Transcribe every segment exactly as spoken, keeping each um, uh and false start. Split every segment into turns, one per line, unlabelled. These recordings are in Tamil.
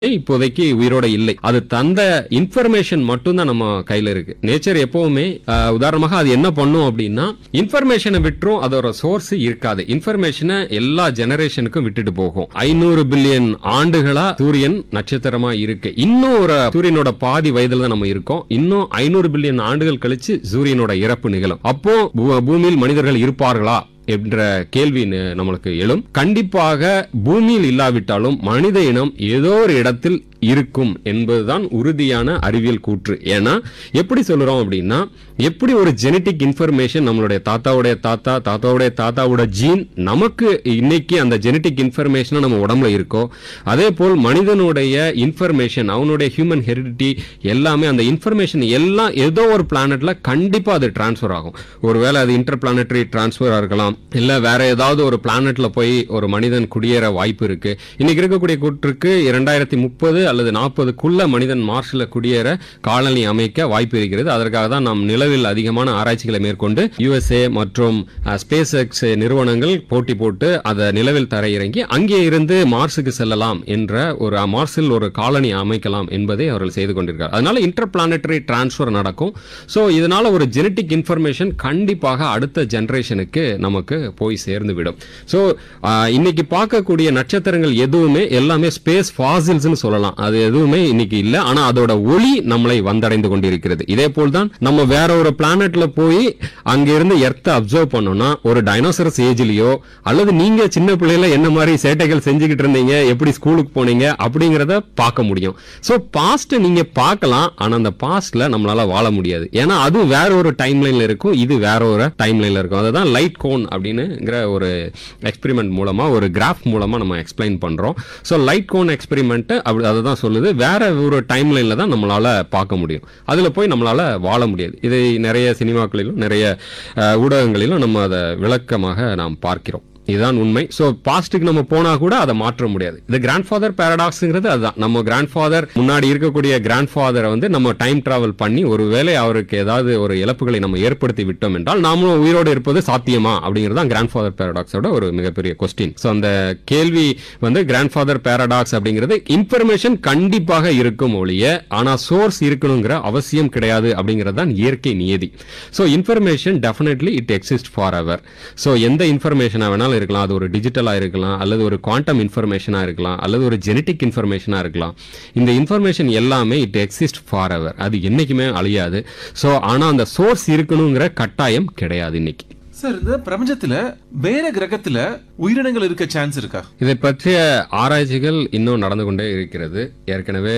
இப்போதைக்கு உயிரோட இல்லை. அது தந்த இன்ஃபர்மேஷன் மட்டும் தான் நம்ம கையில இருக்கு. நேச்சர் எப்பவுமே அஹ், உதாரணமாக அது என்ன பண்ணும் அப்படின்னா இன்ஃபர்மேஷனை விட்டுரும், அதோட சோர்ஸ் இருக்காது. இன்ஃபர்மேஷனை எல்லா ஜெனரேஷனுக்கும் விட்டுட்டு போகும். ஐநூறு பில்லியன் ஆண்டுகளா சூரியன் நட்சத்திரமா இருக்கு. இன்னும் ஒரு சூரியனோட பாதி வயதுல தான் நம்ம இருக்கோம். இன்னும் ஐநூறு பில்லியன் ஆண்டுகள் கழிச்சு சூரியனோட இறப்பு நிகழும். அப்போ பூ- பூமியில் மனிதர்கள் இருப்பார்களா என்ற கேள்வி ந- நம்மளுக்கு எழும். கண்டிப்பாக பூமியில் இல்லாவிட்டாலும் மனித இனம் ஏதோ ஒரு இடத்தில் இருக்கும் என்பதுதான் உறுதியான அறிவியல் கூற்று. ஏன்னா எப்படி சொல்றோம் அப்படின்னா, எப்படி ஒரு ஜெனடிக் இன்ஃபர்மேஷன் நம்மளுடைய தாத்தாவுடைய தாத்தா தாத்தாவுடைய தாத்தாவோட ஜீன் நமக்கு இன்னைக்கு அந்த ஜெனடிக் இன்ஃபர்மேஷன் நம்ம உடம்புல இருக்கோ, அதே போல் மனிதனுடைய இன்ஃபர்மேஷன் அவனுடைய ஹியூமன் ஹெரிடிட்டி எல்லாமே அந்த இன்ஃபர்மேஷன் எல்லாம் ஏதோ ஒரு பிளானட்ல கண்டிப்பா அது டிரான்ஸ்ஃபர் ஆகும். ஒருவேளை அது இன்டர் பிளானட்டரி டிரான்ஸ்ஃபர் இருக்கலாம், இல்ல வேற ஏதாவது ஒரு பிளானட்ல போய் ஒரு மனிதன் குடியேற வாய்ப்பு இருக்கு. இன்னைக்கு இருக்கக்கூடிய கூற்றுக்கு இரண்டாயிரத்தி முப்பது அல்லது நாற்பதுக்குள்ள மனிதன் மார்ஸ்ல குடியேற காலனி அமைக்க வாய்ப்பு இருக்கிறது. அதற்காக தான் நாம் நிலவில் அதிகமான ஆராய்ச்சிகளை மேற்கொண்டு யுஎஸ்ஏ மற்றும் ஸ்பேஸ் எக்ஸ் நிறுவனங்கள் போட்டி போட்டு அதை நிலவில் தரையிறங்கி அங்கே இருந்து மார்ஸுக்கு செல்லலாம் என்ற ஒரு மார்ஸில் ஒரு காலனி அமைக்கலாம் என்பதை அவர்கள் செய்து கொண்டிருக்கிறார். அதனால இன்டர் பிளானட்டரி டிரான்ஸ்ஃபர் நடக்கும். சோ இதனால ஒரு ஜெனடிக் இன்ஃபர்மேஷன் கண்டிப்பாக அடுத்த ஜெனரேஷனுக்கு நமக்கு போய் சேர்ந்து விடும். சோ இன்னைக்கு பார்க்கக்கூடிய நட்சத்திரங்கள் எதுவுமே எல்லாமே ஸ்பேஸ் ஃபாசில்ஸ்னு சொல்லலாம். அது எதுவுமே இன்னைக்கு இல்ல. ஆனா அதோட ஒளி நம்மளை வந்தடைந்து கொண்டிருக்கிறது. இதே போல் தான் நம்ம வேற ஒரு பிளானட்ல போய் அங்க இருந்து எர்த்த அப்சர்வ் பண்ணோம்னா ஒரு டைனோசரஸ் ஏஜ்லயோ அல்லது நீங்க சின்ன பிள்ளையில என்ன மாதிரி சேட்டைகள் செஞ்சுக்கிட்டு இருந்தீங்க, எப்படி ஸ்கூலுக்கு போனீங்க அப்படிங்கறத பார்க்க முடியும். சோ பாஸ்ட் நீங்க பார்க்கலாம், ஆனா அந்த பாஸ்ட்ல நம்மளால வாழ முடியாது. ஏன்னா அது வேற ஒரு டைம் லைன்ல இருக்கும், இது வேற ஒரு டைம் லைன்ல இருக்கும். அதுதான் லைட் கோன் அப்படின்னுங்கிற ஒரு எக்ஸ்பெரிமெண்ட் மூலமா ஒரு கிராஃப் மூலமா நம்ம எக்ஸ்பிளைன் பண்றோம். சோ லைட் கோன் எக்ஸ்பெரிமெண்ட் அதுதான் சொல்லுது, வேற ஒரு டைம் லைன்ல தான் நம்மளால பார்க்க முடியும். அதுல போய் நம்மளால வாழ முடியாது. இதை நிறைய சினிமாக்களிலும் நிறைய அஹ், ஊடகங்களிலும் நம்ம அதை விளக்கமாக நாம் பார்க்கிறோம். இதுதான் உண்மை. சோ பாஸ்டுக்கு நம்ம போனா கூட அதை மாற்ற முடியாது. இது கிராண்ட் ஃபாதர் பாராடாக்ஸ்ங்கிறது அதுதான். நம்ம கிராண்ட் ஃபாதர் முன்னாடி இருக்கக்கூடிய கிராண்ட் ஃபாதரை வந்து நம்ம டைம் டிராவல் பண்ணி ஒருவேளை அவருக்கு ஏதாவது ஒரு இழப்புகளை நம்ம ஏற்படுத்தி விட்டோம் என்றால் நாமளும் உயிரோடு இருப்பது சாத்தியமா அப்படிங்கிறது கிராண்ட் ஃபாதர் பாராடாக்ஸோட ஒரு மிகப்பெரிய கொஸ்டின். சோ அந்த கேள்வி வந்து கிராண்ட் ஃபாதர் பாராடாக்ஸ் அப்படிங்கிறது இன்ஃபர்மேஷன் கண்டிப்பாக இருக்கும் ஒழிய ஆனா சோர்ஸ் இருக்கணுங்கிற அவசியம் கிடையாது அப்படிங்கிறது தான் இயற்கை நியதி. So information definitely it exist for ever. So எந்த இன்ஃபர்மேஷனா வேணாலும் இருக்கலாம், அது ஒரு டிஜிட்டலா இருக்கலாம், அல்லது ஒரு குவாண்டம் இன்ஃபர்மேஷனா இருக்கலாம், அல்லது ஒரு ஜெனடிக் இன்ஃபர்மேஷனா இருக்கலாம். இந்த இன்ஃபர்மேஷன் எல்லாமே இட் எக்ஸிஸ்ட் ஃபார் எவர். அது என்னைக்குமே அழியாது. சோ ஆனா அந்த சோர்ஸ் இருக்கணுங்கிற கட்டாயம் கிடையாது இன்னைக்கு.
சார், இந்த பிரபஞ்சத்துல வேற கிரகத்துல உயிரினங்கள் இருக்க சான்ஸ் இருக்கா?
இதை பற்றிய ஆராய்ச்சிகள் இன்னும் நடந்து கொண்டே இருக்கிறது. ஏற்கனவே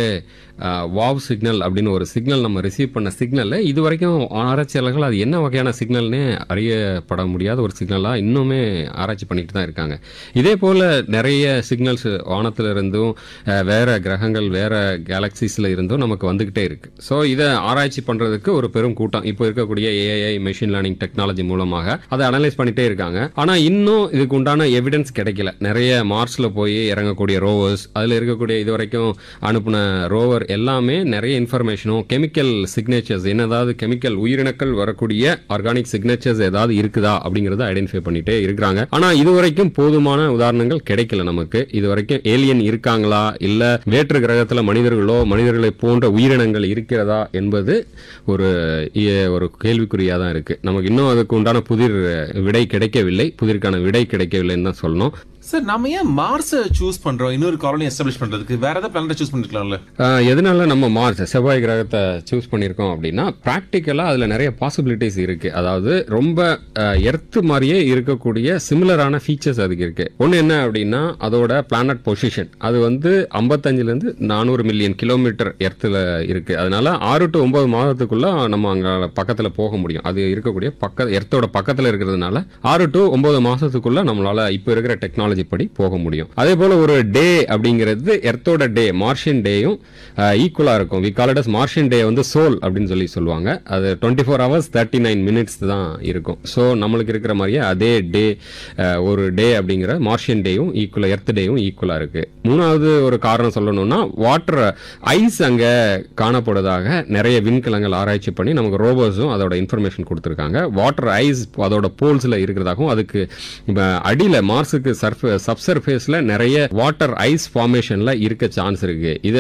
வாவ் சிக்னல் அப்படின்னு ஒரு சிக்னல் நம்ம ரிசீவ் பண்ண சிக்னல் இது வரைக்கும் ஆராய்ச்சியாளர்கள் அது என்ன வகையான சிக்னல்னே அறியப்பட முடியாத ஒரு சிக்னலா இன்னுமே ஆராய்ச்சி பண்ணிட்டு தான் இருக்காங்க. இதே போல நிறைய சிக்னல்ஸ் வானத்துல இருந்தும் அஹ், வேற கிரகங்கள் வேற கேலக்சிஸ்ல இருந்தும் நமக்கு வந்துகிட்டே இருக்கு. ஸோ இதை ஆராய்ச்சி பண்றதுக்கு ஒரு பெரும் கூட்டம் இப்போ இருக்கக்கூடிய ஏஐ மெஷின் லேர்னிங் டெக்னாலஜி மூலமாக அதை அனலைஸ் பண்ணிட்டே இருக்காங்க. ஆனா இன்னும் இதுக்கு உண்டான எவிடன்ஸ் கிடைக்கல. நிறைய மார்ஸ்ல போய் இறங்கக்கூடிய ரோவர்ஸ், அதுல இருக்கக்கூடிய இது வரைக்கும் அனுப்புன ரோவர் எல்லாமே நிறைய இன்ஃபர்மேஷனும் கெமிக்கல் சிக்னேச்சர்ஸ், என்னதாவது கெமிக்கல் உயிரினங்கள் வரக்கூடிய ஆர்கானிக் சிக்னேச்சர்ஸ் ஏதாவது இருக்குதா அப்படிங்கறத ஐடென்டிஃபை பண்ணிட்டே இருக்காங்க. ஆனா இதுவரைக்கும் போதுமான உதாரணங்கள் கிடைக்கல நமக்கு. இதுவரைக்கும் ஏலியன் இருக்காங்களா இல்ல வேற்று கிரகத்துல மனிதர்களோ மனிதர்களை போன்ற உயிரினங்கள் இருக்கிறதா என்பது ஒரு இ- ஒரு கேள்விக்குறியா தான் இருக்கு. நமக்கு இன்னும் அதுக்கு உண்டான புதிர் விடை கிடைக்கவில்லை, புதிர்க்கான விடை கிடைக்கவில்லைன்னு தான் சொல்லணும்.
சார், நாம ஏன் மார்ஸை சூஸ் பண்றோம் இன்னொரு காலனி எஸ்டாப்ளிஷ் பண்றதுக்கு? வேற ஏதாவது பிளானட் சூஸ் பண்ணிருக்கலாம்ல?
ஆஹ் எதனால நம்ம மார்ஸ் செவ்வாய் கிரகத்தை சூஸ் பண்ணியிருக்கோம் அப்படின்னா ப்ராக்டிக்கலா அதுல நிறைய பாசிபிலிட்டிஸ் இருக்கு. அதாவது ரொம்ப எர்த் மாதிரியே இருக்கக்கூடிய சிமிலரான ஃபீச்சர்ஸ் அதுக்கு இருக்கு. ஒன்னு என்ன அப்படின்னா அதோட பிளானட் பொசிஷன் அது வந்து ஐம்பத்தஞ்சுல இருந்து நானூறு மில்லியன் கிலோமீட்டர் எர்த்துல இருக்கு. அதனால ஆறு டு ஒன்பது மாதத்துக்குள்ள நம்ம அங்க பக்கத்துல போக முடியும். அது இருக்கக்கூடிய பக்க எர்த்தோட பக்கத்துல இருக்கிறதுனால ஆறு டு ஒன்பது மாசத்துக்குள்ள நம்மளால இப்ப இருக்கிற டெக்னாலஜி படி போக முடியும். அதே போல ஒரு டே அப்படிங்கிறது எர்த்தோட டே மார்ஷியன் டேயும் ஈக்குவலா இருக்கும். We call it as Martian டே வந்து சோல் அப்படின்னு சொல்லி சொல்லுவாங்க. அது twenty four hours thirty nine minutes தான் இருக்கும். ஸோ நம்மளுக்கு இருக்கிற மாதிரியே அதே டே ஒரு டே அப்படிங்கிற மார்ஷியன் டேயும் ஈக்குவலா எர்த் டேயும் ஈக்குவலா இருக்கு. மூணாவது ஒரு காரணம் சொல்லணும்னா வாட்டர் ஐஸ் அங்க காணப்படுவதாக நிறைய விண்கலங்கள் ஆராய்ச்சி பண்ணி நமக்கு ரோபோஸும் அதோட இன்ஃபர்மேஷன் கொடுத்திருக்காங்க. வாட்டர் ஐஸ் அதோட போல்ஸ்ல இருக்கிறதாகவும் அதுக்கு இப்ப அடியில மார்ஸுக்கு சப்சர்ஃபேஸ்ல நிறைய வாட்டர் ஐஸ் ஃபார்மேஷன்ல இருக்க சான்ஸ் இருக்கு. இது